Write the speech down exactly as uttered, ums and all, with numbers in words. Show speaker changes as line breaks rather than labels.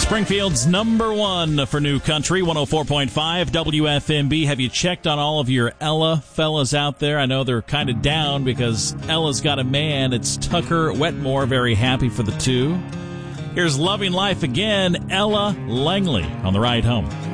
Springfield's number one for new country, one oh four point five W F M B. Have you checked on all of your Ella fellas out there? I know they're kind of down because Ella's got a man. It's Tucker Wetmore, very happy for the two. Here's Loving Life again, Ella Langley on the ride home.